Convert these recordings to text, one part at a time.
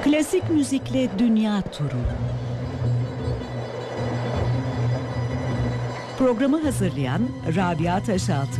Klasik müzikle dünya turu. Programı hazırlayan Rabia Taşaltı.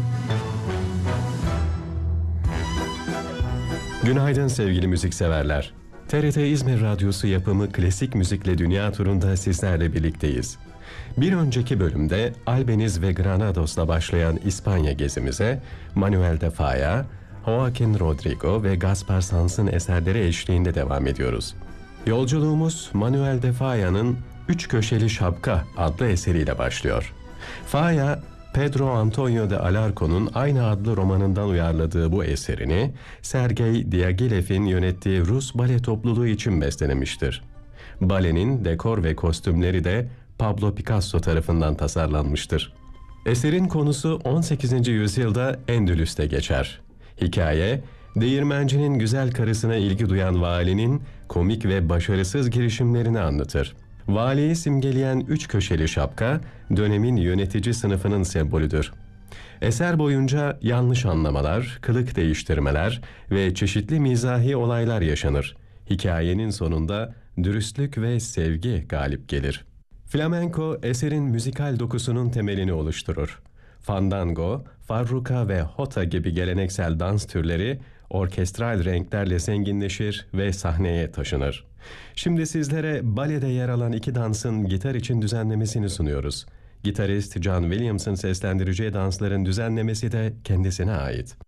Günaydın sevgili müzikseverler. TRT İzmir Radyosu yapımı Klasik Müzikle Dünya Turu'nda sizlerle birlikteyiz. Bir önceki bölümde Albeniz ve Granados'la başlayan İspanya gezimize Manuel de Falla, Joaquín Rodrigo ve Gaspar Sanz'ın eserleri eşliğinde devam ediyoruz. Yolculuğumuz Manuel de Falla'nın Üç Köşeli Şapka adlı eseriyle başlıyor. Falla, Pedro Antonio de Alarcon'un aynı adlı romanından uyarladığı bu eserini Sergei Diaghilev'in yönettiği Rus bale topluluğu için bestelemiştir. Balenin dekor ve kostümleri de Pablo Picasso tarafından tasarlanmıştır. Eserin konusu 18. yüzyılda Endülüs'te geçer. Hikaye, değirmencinin güzel karısına ilgi duyan valinin komik ve başarısız girişimlerini anlatır. Valiyi simgeleyen üç köşeli şapka, dönemin yönetici sınıfının sembolüdür. Eser boyunca yanlış anlamalar, kılık değiştirmeler ve çeşitli mizahi olaylar yaşanır. Hikayenin sonunda dürüstlük ve sevgi galip gelir. Flamenco, eserin müzikal dokusunun temelini oluşturur. Fandango, farruka ve hota gibi geleneksel dans türleri orkestral renklerle zenginleşir ve sahneye taşınır. Şimdi sizlere balede yer alan iki dansın gitar için düzenlemesini sunuyoruz. Gitarist John Williams'ın seslendireceği dansların düzenlemesi de kendisine ait.